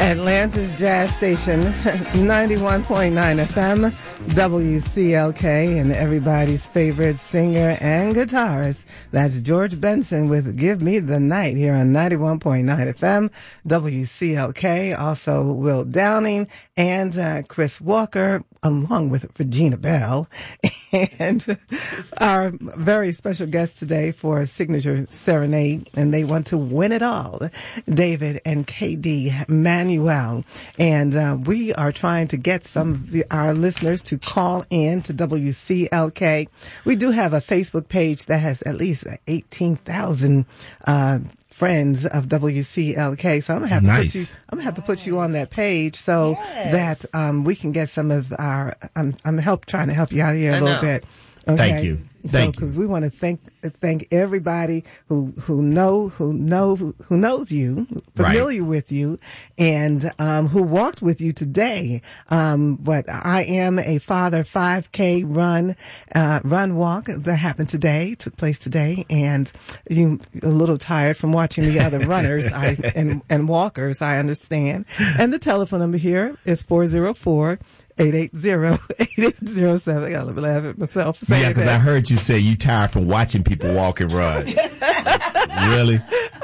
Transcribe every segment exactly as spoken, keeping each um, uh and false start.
Atlanta's Jazz Station, ninety-one point nine F M, W C L K, and everybody's favorite singer and guitarist. That's George Benson with Give Me the Night here on ninety-one point nine F M, W C L K. Also, Will Downing and uh, Chris Walker, along with Regina Bell. And our very special guest today for a signature serenade, and they want to win it all, David and K D Manuel. And uh, we are trying to get some of the, our listeners to call in to W C L K. We do have a Facebook page that has at least eighteen thousand uh friends of W C L K. So I'm gonna have to nice. put you I'm gonna have to put you on that page so yes. that um we can get some of our I'm I'm help trying to help you out here a I little know. bit. Okay? Thank you. Thank so, because we want to thank thank everybody who who know who know who knows you, familiar Right. with you, and um, who walked with you today. Um, but I am a father five K run uh, run walk that happened today, took place today, and you a little tired from watching the other runners I, and and walkers. I understand. And the telephone number here is four zero four. eight eight zero, eight eight zero seven. I gotta laugh at myself. Yeah, because I heard you say you tired from watching people walk and run. Really?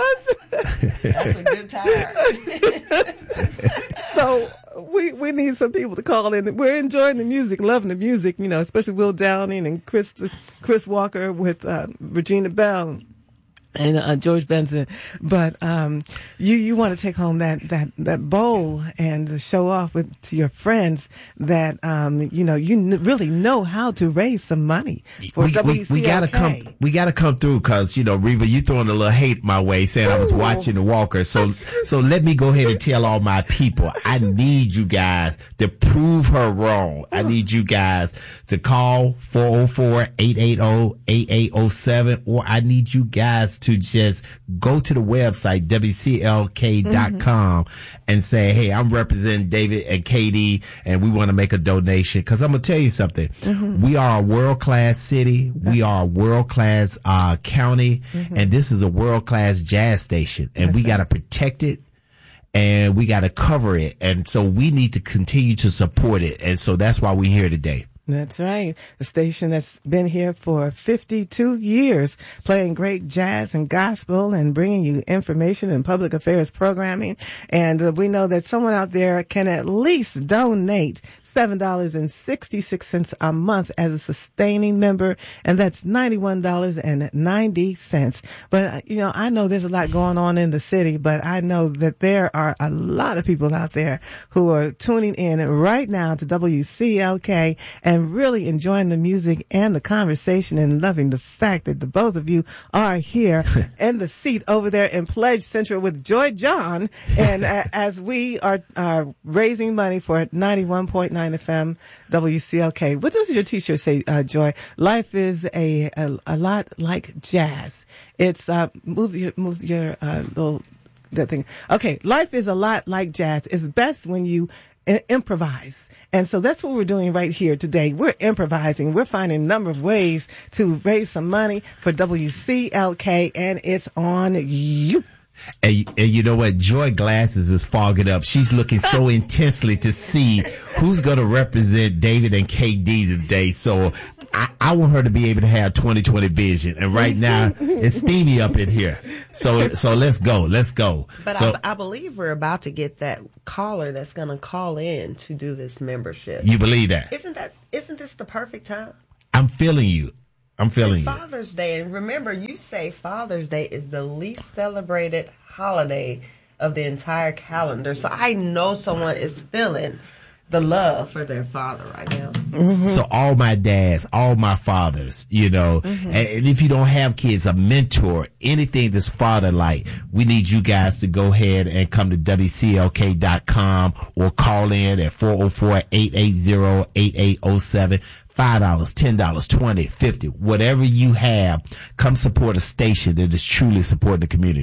That's a good tire. So we we need some people to call in. We're enjoying the music, loving the music, you know, especially Will Downing and Chris Chris Walker with uh, Regina Bell and uh, George Benson. But um you you want to take home that that that bowl and show off with to your friends that um you know you n- really know how to raise some money for we, W C L K. we, we gotta come we gotta come through because you know Reva, you throwing a little hate my way saying I was Ooh. watching the walker, so so let me go ahead and tell all my people I need you guys to prove her wrong. I need you guys to call four oh four, eight eight zero, eight eight zero seven, or I need you guys to just go to the website W C L K dot com mm-hmm. and say, hey, I'm representing David and K D and we want to make a donation. Cause I'm going to tell you something. Mm-hmm. We are a world class city. We are a world class, uh, county. Mm-hmm. And this is a world class jazz station and that's we got to protect it. And we got to cover it. And so we need to continue to support it. And so that's why we're here today. That's right. The station that's been here for fifty-two years, playing great jazz and gospel and bringing you information and public affairs programming. And uh, we know that someone out there can at least donate seven dollars and sixty-six cents a month as a sustaining member, and that's ninety-one dollars and ninety cents. But, uh, you know, I know there's a lot going on in the city, but I know that there are a lot of people out there who are tuning in right now to W C L K and really enjoying the music and the conversation and loving the fact that the both of you are here in the seat over there in Pledge Central with Joy John, and uh, as we are, are raising money for ninety-one point nine F M W C L K. What does your t-shirt say, uh, Joy? Life is a, a a lot like jazz. It's uh move your move your uh little that thing. Okay, life is a lot like jazz. It's best when you I- improvise. And so that's what we're doing right here today. We're improvising. We're finding a number of ways to raise some money for W C L K, and it's on you. And, and you know what? Joy glasses is fogging up. She's looking so intensely to see who's going to represent David and K D today. So I, I want her to be able to have twenty twenty vision. And right now it's steamy up in here. So, so let's go. Let's go. But so, I, I believe we're about to get that caller that's going to call in to do this membership. You believe that? Isn't that, isn't this the perfect time? I'm feeling you. I'm feeling it's you. Father's Day, and remember, you say Father's Day is the least celebrated holiday of the entire calendar. So I know someone is feeling the love for their father right now. Mm-hmm. So all my dads, all my fathers, you know, mm-hmm. and, and if you don't have kids, a mentor, anything that's father-like, we need you guys to go ahead and come to W C L K dot com or call in at four oh four, eight eight zero, eight eight zero seven. five dollars, ten dollars, twenty dollars, fifty dollars, whatever you have, come support a station that is truly supporting the community. So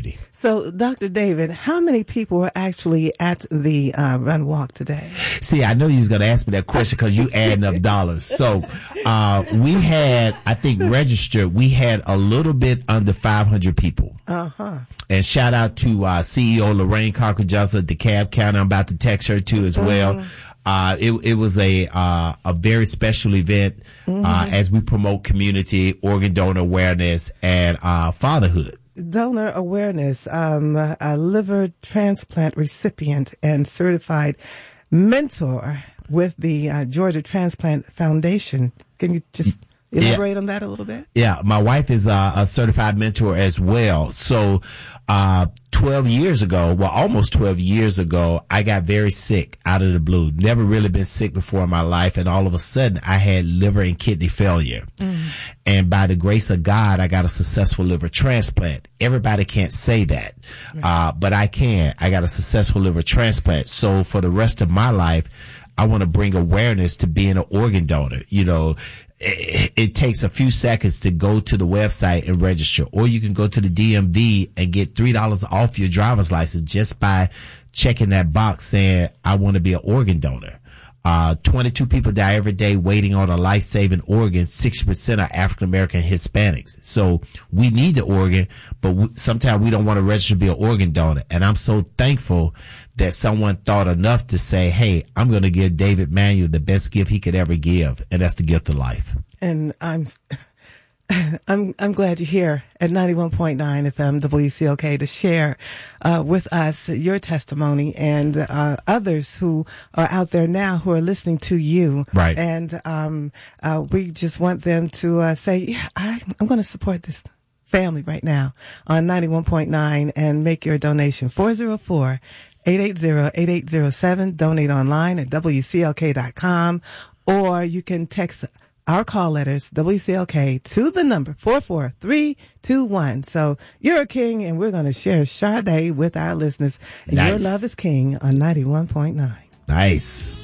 So, Doctor David, how many people were actually at the uh, run walk today? See, I know you was going to ask me that question because you adding up dollars. So, uh, we had, I think, registered, we had a little bit under five hundred people. Uh-huh. And shout out to uh, C E O Lorraine Cochran Johnson at DeKalb County. I'm about to text her too as well. Mm-hmm. Uh, it, it was a, uh, a very special event, mm-hmm. uh, as we promote community, organ donor awareness, and, uh, fatherhood. Donor awareness, um, a liver transplant recipient and certified mentor with the uh, Georgia Transplant Foundation. Can you just elaborate yeah. on that a little bit? Yeah, my wife is uh, a certified mentor as well. So, uh, twelve years ago, well, almost twelve years ago, I got very sick out of the blue. Never really been sick before in my life. And all of a sudden I had liver and kidney failure. Mm. And by the grace of God, I got a successful liver transplant. Everybody can't say that. Right. Uh, but I can. I got a successful liver transplant. So for the rest of my life, I want to bring awareness to being an organ donor. You know, it, it takes a few seconds to go to the website and register, or you can go to the D M V and get three dollars off your driver's license just by checking that box saying, I want to be an organ donor. Uh, twenty-two people die every day waiting on a life-saving organ. sixty percent are African-American Hispanics. So we need the organ, but we, sometimes we don't want to register to be an organ donor. And I'm so thankful that someone thought enough to say, hey, I'm going to give David Manuel the best gift he could ever give, and that's the gift of life. And I'm... I'm I'm glad you're here at ninety-one point nine F M W C L K to share uh with us your testimony and uh others who are out there now who are listening to you. Right. And um uh we just want them to uh say, yeah, I, I'm going to support this family right now on ninety-one point nine and make your donation. four oh four, eight eight zero, eight eight zero seven. Donate online at W C L K dot com, or you can text our call letters, W C L K, to the number four four three two one. So you're a king, and we're going to share Sade with our listeners. And nice. Your love is king on ninety-one point nine. Nice.